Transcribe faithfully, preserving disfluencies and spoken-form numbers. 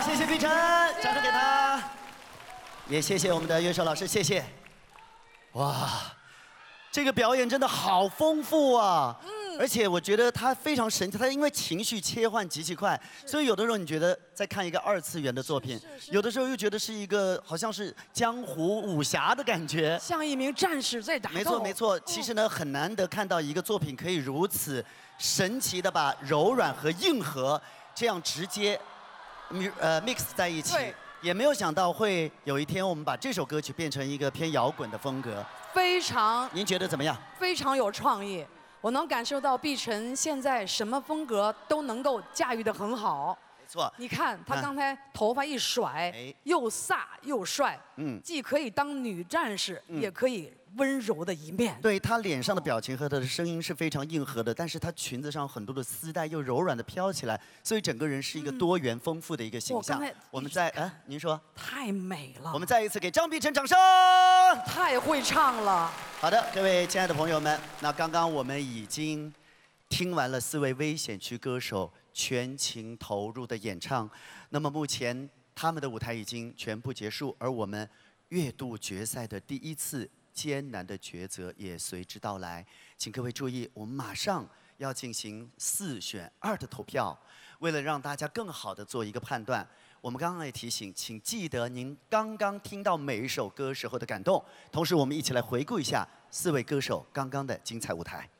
谢谢碧晨，掌声给他。也谢谢我们的乐手老师，谢谢。哇，这个表演真的好丰富啊！嗯。而且我觉得他非常神奇，他因为情绪切换极其快，所以有的时候你觉得在看一个二次元的作品，有的时候又觉得是一个好像是江湖武侠的感觉， 像一名战士在打斗。 没错没错，其实呢很难得看到一个作品可以如此神奇的把柔软和硬核这样直接，呃 mix 在一起。也没有想到会有一天我们把这首歌曲变成一个偏摇滚的风格。 非常。 您觉得怎么样？ 非常有创意。我能感受到碧晨现在什么风格都能够驾驭得很好。 没错， 你看他刚才头发一甩，又飒又帅，嗯，既可以当女战士，也可以温柔的一面。 对他脸上的表情和他的声音是非常硬核的，但是他裙子上很多的丝带又柔软的飘起来，所以整个人是一个多元丰富的一个形象。我们再啊，您说太美了。 我们再一次给张碧晨掌声。 太会唱了。 好的，各位亲爱的朋友们，那刚刚我们已经听完了四位危险区歌手全情投入的演唱，那么目前他们的舞台已经全部结束，而我们月度决赛的第一次艰难的抉择也随之到来。请各位注意，我们马上要进行四选二的投票。为了让大家更好的做一个判断，我们刚刚也提醒，请记得您刚刚听到每一首歌时候的感动，同时我们一起来回顾一下四位歌手刚刚的精彩舞台。